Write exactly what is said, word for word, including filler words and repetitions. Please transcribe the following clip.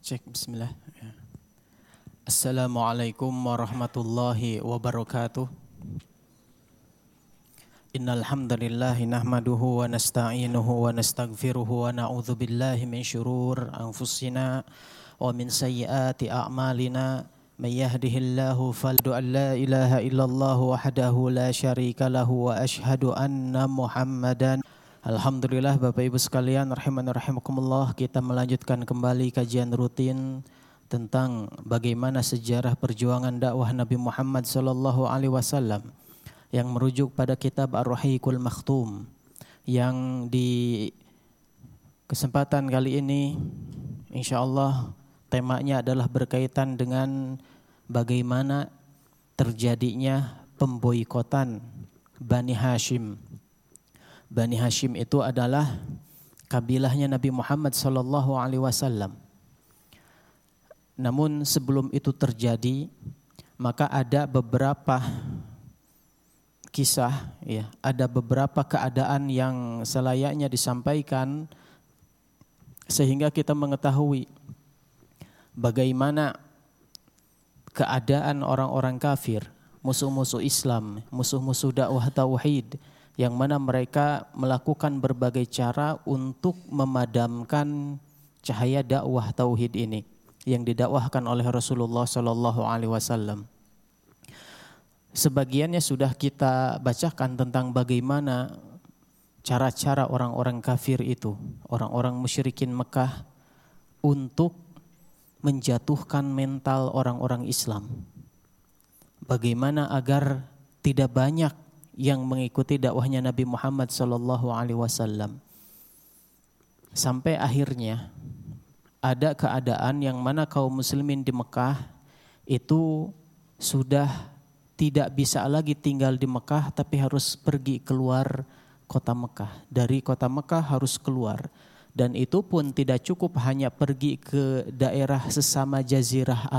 Cek, bismillah. Assalamualaikum warahmatullahi wabarakatuh. Innal hamdalillah nahmaduhu wa nasta'inuhu wa nastaghfiruhu wa na'udzu billahi min syurur anfusina wa min sayyiati a'malina. May yahdihillahu fala la ilaha illallah wahdahu la syarika lahu wa asyhadu anna Muhammadan. Alhamdulillah, Bapak Ibu sekalian rahiman rahimakumullah, kita melanjutkan kembali kajian rutin tentang bagaimana sejarah perjuangan dakwah Nabi Muhammad sallallahu alaihi wasallam yang merujuk pada kitab Ar-Rahiqul Makhtum, yang di kesempatan kali ini insyaallah temanya adalah berkaitan dengan bagaimana terjadinya pemboikotan Bani Hashim. Bani Hashim itu adalah kabilahnya Nabi Muhammad sallallahu alaihi wasallam. Namun sebelum itu terjadi, maka ada beberapa kisah, ya, ada beberapa keadaan yang selayaknya disampaikan sehingga kita mengetahui bagaimana keadaan orang-orang kafir, musuh-musuh Islam, musuh-musuh dakwah tauhid, yang mana mereka melakukan berbagai cara untuk memadamkan cahaya dakwah tauhid ini yang didakwahkan oleh Rasulullah sallallahu alaihi wasallam. Sebagiannya sudah kita bacakan tentang bagaimana cara-cara orang-orang kafir itu, orang-orang musyrikin Mekah, untuk menjatuhkan mental orang-orang Islam. Bagaimana agar tidak banyak yang mengikuti dakwahnya Nabi Muhammad sallallahu alaihi wasallam. Sampai akhirnya ada keadaan yang mana kaum muslimin di Mekah itu sudah tidak bisa lagi tinggal di Mekah, tapi harus pergi keluar kota Mekah. Dari kota Mekah harus keluar. Dan itu pun tidak cukup hanya pergi ke daerah sesama Jazirah